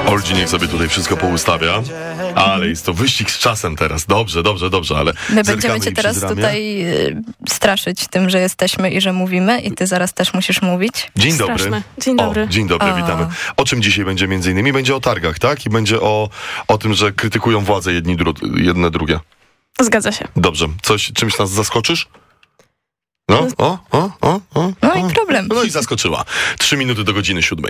Olgi niech sobie tutaj wszystko poustawia, ale jest to wyścig z czasem teraz. Dobrze, ale my będziemy cię teraz tutaj straszyć tym, że jesteśmy i że mówimy i ty zaraz też musisz mówić. Dzień dobry. Straszne. Dzień dobry. Dzień dobry, witamy. O czym dzisiaj będzie między innymi? Będzie o targach, tak? I będzie o tym, że krytykują władze jedne drugie. Zgadza się. Dobrze. Czymś nas zaskoczysz? No i problem. No i zaskoczyła. 3 minuty do godziny 7.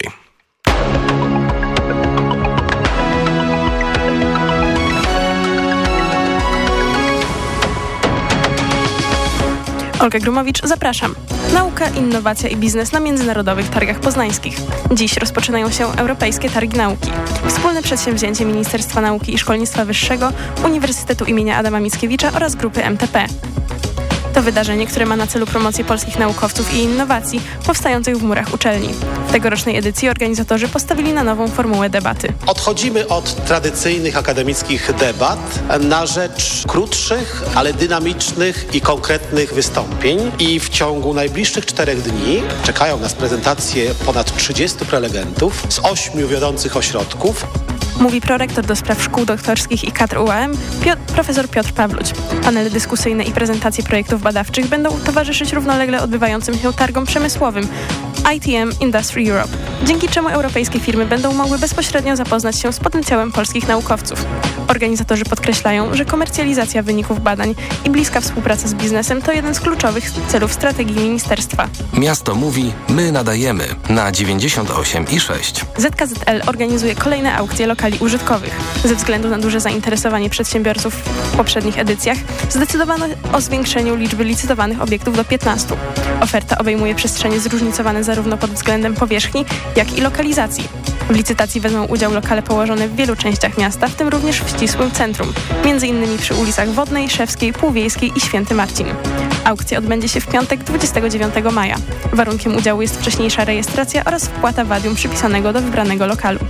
Olga Grumowicz, zapraszam. Nauka, innowacja i biznes na międzynarodowych targach poznańskich. Dziś rozpoczynają się Europejskie Targi Nauki. Wspólne przedsięwzięcie Ministerstwa Nauki i Szkolnictwa Wyższego, Uniwersytetu im. Adama Mickiewicza oraz grupy MTP. To wydarzenie, które ma na celu promocję polskich naukowców i innowacji powstających w murach uczelni. W tegorocznej edycji organizatorzy postawili na nową formułę debaty. Odchodzimy od tradycyjnych akademickich debat na rzecz krótszych, ale dynamicznych i konkretnych wystąpień. I w ciągu najbliższych 4 dni czekają nas prezentacje ponad 30 prelegentów z 8 wiodących ośrodków. Mówi prorektor do spraw szkół doktorskich i kadr UAM, profesor Piotr Pawluć. Panele dyskusyjne i prezentacje projektów badawczych będą towarzyszyć równolegle odbywającym się targom przemysłowym ITM Industry Europe, dzięki czemu europejskie firmy będą mogły bezpośrednio zapoznać się z potencjałem polskich naukowców. Organizatorzy podkreślają, że komercjalizacja wyników badań i bliska współpraca z biznesem to jeden z kluczowych celów strategii ministerstwa. Miasto mówi, my nadajemy na 98,6. ZKZL organizuje kolejne aukcje lokali użytkowych. Ze względu na duże zainteresowanie przedsiębiorców w poprzednich edycjach zdecydowano o zwiększeniu liczby licytowanych obiektów do 15. Oferta obejmuje przestrzenie zróżnicowane zarówno pod względem powierzchni, jak i lokalizacji. W licytacji wezmą udział lokale położone w wielu częściach miasta, w tym również w ścisłym centrum, m.in. przy ulicach Wodnej, Szewskiej, Półwiejskiej i Święty Marcin. Aukcja odbędzie się w piątek 29 maja. Warunkiem udziału jest wcześniejsza rejestracja oraz wpłata wadium przypisanego do wybranego lokalu.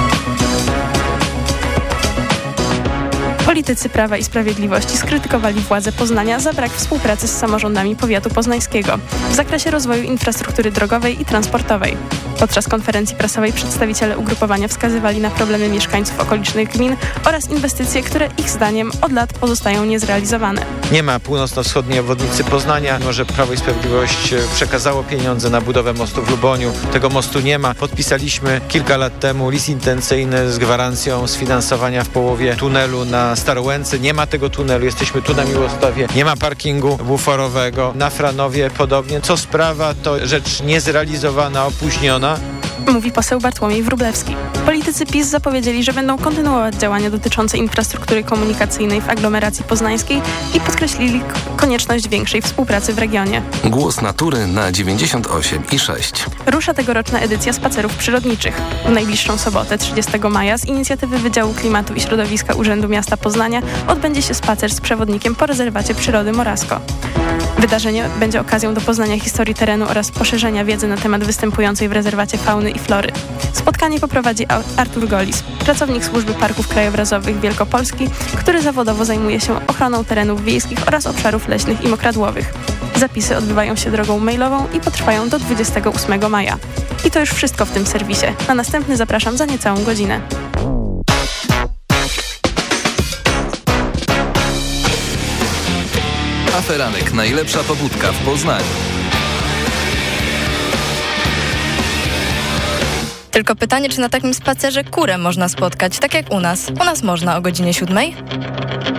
Politycy Prawa i Sprawiedliwości skrytykowali władze Poznania za brak współpracy z samorządami powiatu poznańskiego w zakresie rozwoju infrastruktury drogowej i transportowej. Podczas konferencji prasowej przedstawiciele ugrupowania wskazywali na problemy mieszkańców okolicznych gmin oraz inwestycje, które ich zdaniem od lat pozostają niezrealizowane. Nie ma północno-wschodniej obwodnicy Poznania. Mimo że Prawo i Sprawiedliwość przekazało pieniądze na budowę mostu w Luboniu, tego mostu nie ma. Podpisaliśmy kilka lat temu list intencyjny z gwarancją sfinansowania w połowie tunelu na Starołęce. Nie ma tego tunelu, jesteśmy tu na Miłostawie. Nie ma parkingu buforowego. Na Franowie podobnie. Co sprawa to rzecz niezrealizowana, opóźniona. Mówi poseł Bartłomiej Wróblewski. Politycy PiS zapowiedzieli, że będą kontynuować działania dotyczące infrastruktury komunikacyjnej w aglomeracji poznańskiej i podkreślili konieczność większej współpracy w regionie. Głos natury na 98,6. Rusza tegoroczna edycja spacerów przyrodniczych. W najbliższą sobotę, 30 maja, z inicjatywy Wydziału Klimatu i Środowiska Urzędu Miasta Poznania odbędzie się spacer z przewodnikiem po rezerwacie przyrody Morasko. Wydarzenie będzie okazją do poznania historii terenu oraz poszerzenia wiedzy na temat występującej w rezerwacie fauny i flory. Spotkanie poprowadzi Artur Golis, pracownik Służby Parków Krajobrazowych Wielkopolski, który zawodowo zajmuje się ochroną terenów wiejskich oraz obszarów leśnych i mokradłowych. Zapisy odbywają się drogą mailową i potrwają do 28 maja. I to już wszystko w tym serwisie. Na następny zapraszam za niecałą godzinę. Aferanek, najlepsza pobudka w Poznaniu. Tylko pytanie, czy na takim spacerze kurę można spotkać, tak jak u nas. U nas można o godzinie 7.